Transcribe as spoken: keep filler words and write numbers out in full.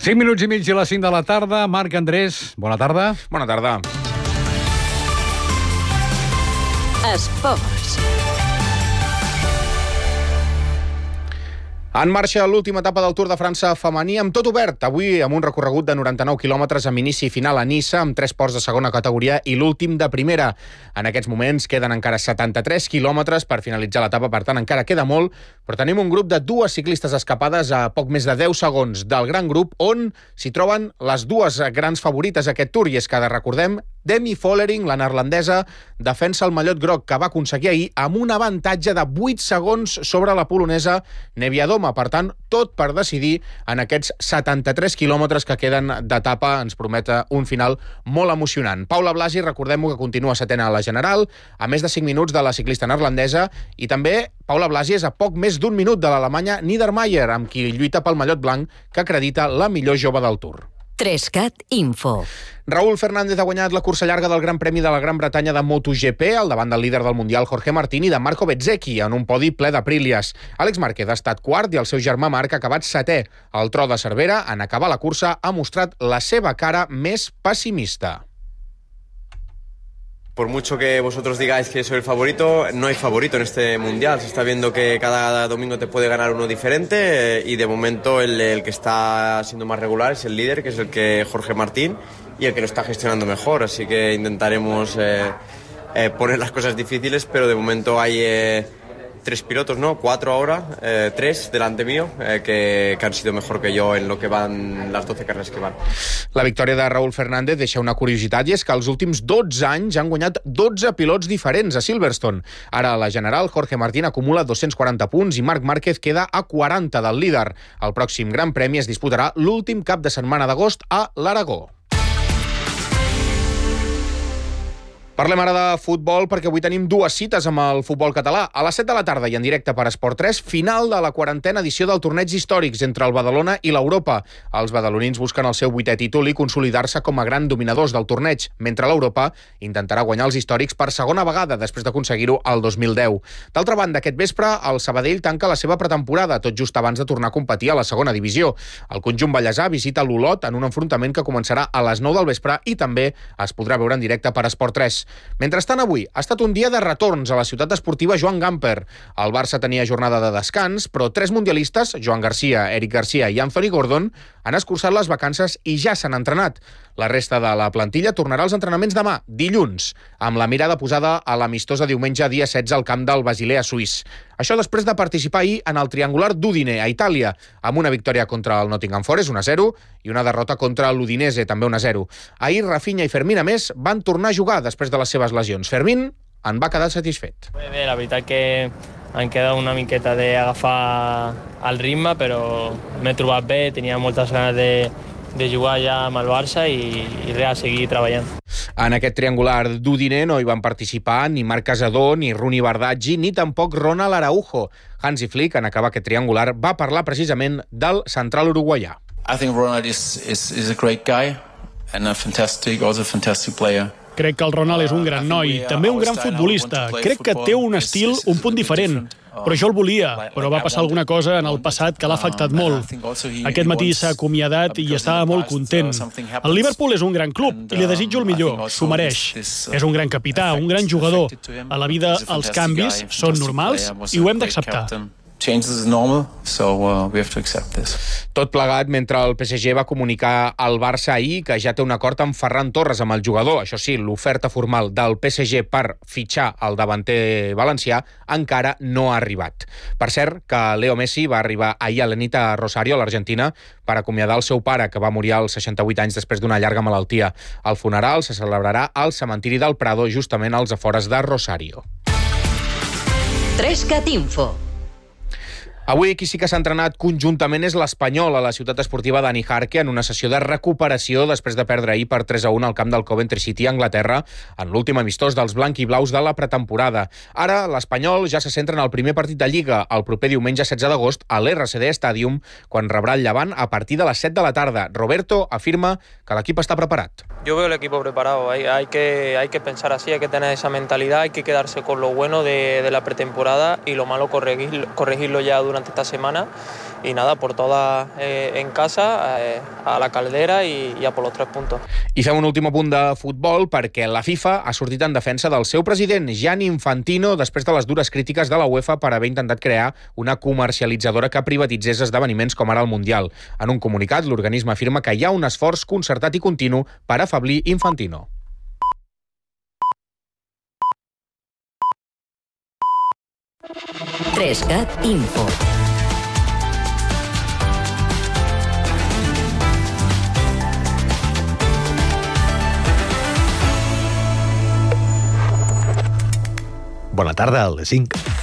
cinc minuts i mig i les cinc de la tarda. Marc Andrés, bona tarda. Bona tarda. Esports. En marxa l'última etapa del Tour de França femení amb tot obert. Avui amb un recorregut de noranta-nou quilòmetres amb inici i final a Niça, amb tres ports de segona categoria i l'últim de primera. En aquests moments queden encara setanta-tres quilòmetres per finalitzar l'etapa, per tant encara queda molt, però tenim un grup de dues ciclistes escapades a poc més de deu segons del gran grup on s'hi troben les dues grans favorites a aquest Tour, i és que, recordem, Demi Vollering, la neerlandesa, defensa el mallot groc que va aconseguir ahir amb un avantatge de vuit segons sobre la polonesa Neviadoma. Per tant, tot per decidir en aquests setanta-tres quilòmetres que queden d'etapa. Ens promet un final molt emocionant. Paula Blasi, recordem-ho, que continua setena a la general, a més de cinc minuts de la ciclista neerlandesa, i també Paula Blasi és a poc més d'un minut de l'alemanya Niedermayer, amb qui lluita pel mallot blanc, que acredita la millor jove del Tour. Trescat Info. Raúl Fernández ha guanyat la cursa llarga del Gran Premi de la Gran Bretanya de MotoGP al davant del líder del Mundial Jorge Martín i de Marco Bezzecchi en un podi ple d'Aprilias. Àlex Márquez ha estat quart i el seu germà Marc ha acabat setè. El tro de Cervera, en acabar la cursa, ha mostrat la seva cara més pessimista. Por mucho que vosotros digáis que soy el favorito, no hay favorito en este mundial. Se está viendo que cada domingo te puede ganar uno diferente eh, y de momento el, el que está siendo más regular es el líder, que es el que Jorge Martín, y el que lo está gestionando mejor. Así que intentaremos eh, eh, poner las cosas difíciles, pero de momento hay eh, tres pilotos, ¿no? Cuatro ahora, eh, tres delante mío, eh, que, que han sido mejor que yo en lo que van las doce carreras que van. La victòria de Raúl Fernández deixa una curiositat, i és que els últims dotze anys han guanyat dotze pilots diferents a Silverstone. Ara a la general, Jorge Martín acumula dos-cents quaranta punts i Marc Márquez queda a quaranta del líder. El pròxim Gran Premi es disputarà l'últim cap de setmana d'agost a l'Aragó. Parlem ara de futbol, perquè avui tenim dues cites amb el futbol català. A les set de la tarda i en directe per Esport tres, final de la quarantena edició del torneig històrics entre el Badalona i l'Europa. Els badalonins busquen el seu vuitè títol i consolidar-se com a gran dominadors del torneig, mentre l'Europa intentarà guanyar els històrics per segona vegada després d'aconseguir-ho el dos mil deu. D'altra banda, aquest vespre, el Sabadell tanca la seva pretemporada, tot just abans de tornar a competir a la segona divisió. El conjunt ballesà visita l'Olot en un enfrontament que començarà a les nou del vespre i també es podrà veure en directe per Esport tres. Mentrestant, avui ha estat un dia de retorns a la ciutat esportiva Joan Gamper. El Barça tenia jornada de descans, però tres mundialistes, Joan Garcia, Eric Garcia i Anthony Gordon, han escurçat les vacances i ja s'han entrenat. La resta de la plantilla tornarà als entrenaments demà, dilluns, amb la mirada posada a l'amistosa diumenge dia setze al camp del Basilea suís. Això després de participar ahir en el triangular d'Udine, a Itàlia, amb una victòria contra el Nottingham Forest, un a zero, i una derrota contra l'Udinese, també un a zero. Ahir, Rafinha i Fermín, a més, van tornar a jugar després de les seves lesions. Fermín en va quedar satisfet. Bé, la veritat que em queda una miqueta d'agafar el ritme, però m'he trobat bé, tenia moltes ganes de, de jugar ja amb el Barça i, i res, seguir treballant. En aquest triangular d'Udine no hi van participar ni Marc Casadó, ni Runi Bardaggi, ni tampoc Ronald Araujo. Hansi Flick, en acabar aquest triangular, va parlar precisament del central uruguaià. I think Ronald is, is, is a great guy and a fantastic, also a fantastic player. Crec que el Ronald és un gran noi, també un gran futbolista. Crec que té un estil un punt diferent, però jo el volia, però va passar alguna cosa en el passat que l'ha afectat molt. Aquest matí s'ha acomiadat i estava molt content. El Liverpool és un gran club i li desitjo el millor, s'ho mereix. És un gran capità, un gran jugador. A la vida els canvis són normals i ho hem d'acceptar. Changes is normal, so uh, we have to accept this. Tot plegat mentre el P S G va comunicar al Barça ahir que ja té un acord amb Ferran Torres, amb el jugador. Això sí, l'oferta formal del P S G per fitxar el davanter valencià encara no ha arribat. Per cert, que Leo Messi va arribar ahir a la nit a Rosario, a l'Argentina, per acomiadar el seu pare, que va morir als seixanta-vuit anys després d'una llarga malaltia. El funeral se celebrarà al cementiri del Prado, justament als afores de Rosario. Trescat Info. Avui qui sí que s'ha entrenat conjuntament és l'Espanyol a la ciutat esportiva Dani Jarque en una sessió de recuperació després de perdre ahir per tres a un al camp del Coventry City a Anglaterra en l'últim amistós dels blanc-i-blaus de la pretemporada. Ara l'Espanyol ja se centra en el primer partit de Lliga el proper diumenge setze d'agost a l'R C D Stadium, quan rebrà el Llevant a partir de les set de la tarda. Roberto afirma que l'equip està preparat. Yo veo el equipo preparado, hay, hay, que, hay que pensar así, hay que tener esa mentalidad, hay que quedarse con lo bueno de, de la pretemporada y lo malo corregir, corregirlo ya durante durante esta semana y nada, por todas eh, en casa, eh, a la caldera y, y a por los tres puntos. I fem un últim punt de futbol perquè la FIFA ha sortit en defensa del seu president, Gianni Infantino, després de les dures crítiques de la UEFA per haver intentat crear una comercialitzadora que privatitzés esdeveniments com ara el Mundial. En un comunicat, l'organisme afirma que hi ha un esforç concertat i continu per afeblir Infantino. Trescat Info. Bona tarda, a les cinc.